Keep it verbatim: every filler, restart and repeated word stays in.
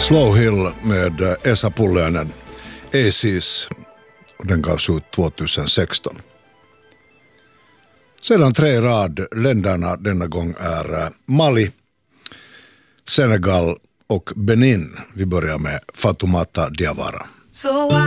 Slow Hill med Esa Pulliainen, Aces, och den gavs ut tjugohundrasexton. Sedan tre rad, länderna denna gång är Mali, Senegal och Benin. Vi börjar med Fatoumata Diawara. So